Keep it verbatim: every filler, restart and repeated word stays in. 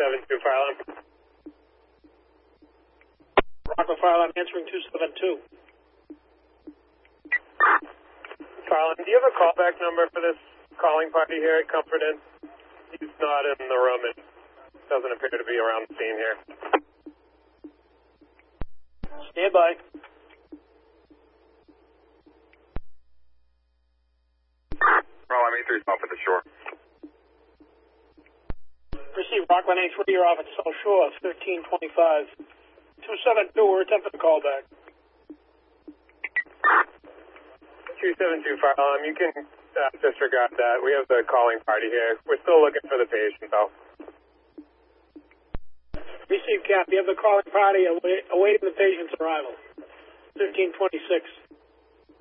seven two, fire alarm. Rockland Fire Alarm answering two seven two. Fire alarm, do you have a callback number for this calling party here at Comfort Inn? He's not in the room and doesn't appear to be around the scene here. Stand by. Well, I'm eight three off at the shore. Receive Rockland A three, you're off at South Shore, thirteen twenty-five. two seven two, we're attempting a callback. two seven two, fire alarm, you can uh, disregard that. We have the calling party here. We're still looking for the patient, though. Receive Cap, you have the calling party await, awaiting the patient's arrival. fifteen twenty-six.